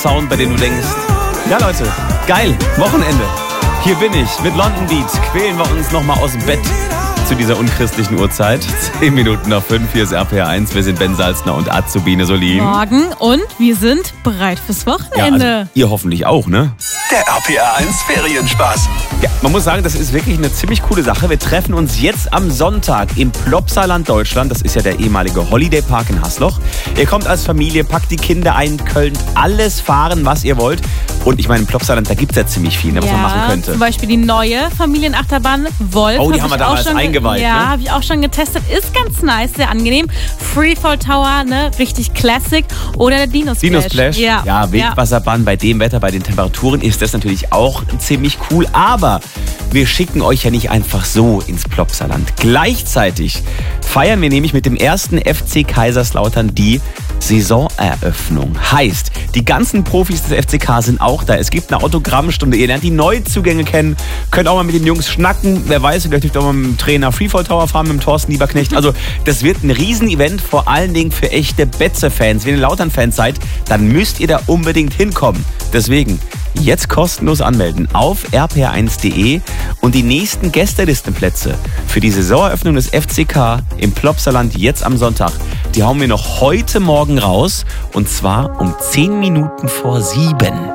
Sound, bei dem du denkst, ja Leute, geil, Wochenende. Hier bin ich mit London Beat. Quälen wir uns nochmal aus dem Bett zu dieser unchristlichen Uhrzeit. 10 Minuten nach 5, hier ist RPR1. Wir sind Ben Salzner und Azubine Solin. Morgen und wir sind bereit fürs Wochenende. Ja, also ihr hoffentlich auch, ne? Der RPR1 Ferienspaß. Ja, man muss sagen, das ist wirklich eine ziemlich coole Sache. Wir treffen uns jetzt am Sonntag im Plopsaland Deutschland. Das ist ja der ehemalige Holiday Park in Hasloch. Ihr kommt als Familie, packt die Kinder ein, könnt alles fahren, was ihr wollt. Und ich meine, im Plopsaland, da gibt es ja ziemlich viel, was man machen könnte. Zum Beispiel die neue Familienachterbahn Wolf. Oh, die haben wir damals eingeweiht. Ja, ne? habe ich auch schon getestet. Ist ganz nice, sehr angenehm. Freefall Tower, ne, richtig Classic. Oder der Dino Splash. Dino Splash? Ja, Wildwasserbahn bei dem Wetter, bei den Temperaturen ist das natürlich auch ziemlich cool. Aber wir schicken euch ja nicht einfach so ins Plopsaland. Gleichzeitig feiern wir nämlich mit dem ersten FC Kaiserslautern die Saisoneröffnung. Heißt, die ganzen Profis des FCK sind auch da. Es gibt eine Autogrammstunde. Ihr lernt die Neuzugänge kennen. Könnt auch mal mit den Jungs schnacken. Wer weiß, vielleicht dürft ihr auch mal mit dem Trainer Freefall Tower fahren, mit dem Thorsten Lieberknecht. Also, das wird ein Riesenevent, vor allen Dingen für echte Betze-Fans. Wenn ihr Lautern-Fans seid, dann müsst ihr da unbedingt hinkommen. Deswegen jetzt kostenlos anmelden auf rpr1.de und die nächsten Gästelistenplätze für die Saisoneröffnung des FCK im Plopsaland jetzt am Sonntag, die hauen wir noch heute Morgen raus und zwar um 10 Minuten vor 7.